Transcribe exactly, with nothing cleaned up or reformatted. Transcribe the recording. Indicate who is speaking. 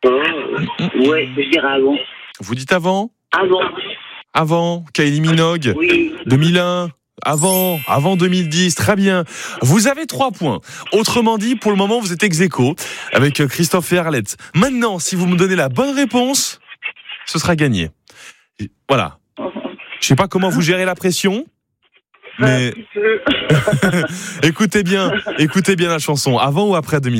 Speaker 1: Euh, ouais, je dirais avant.
Speaker 2: Vous dites avant ?
Speaker 1: Avant.
Speaker 2: Avant, Kylie Minogue,
Speaker 1: Oui.
Speaker 2: deux mille un, avant, avant deux mille dix, très bien. Vous avez trois points. Autrement dit, pour le moment, vous êtes ex aequo avec Christophe et Arlette. Maintenant, si vous me donnez la bonne réponse, ce sera gagné. Voilà. Je sais pas comment vous gérez la pression, mais écoutez bien, écoutez bien la chanson. Avant ou après deux mille dix ?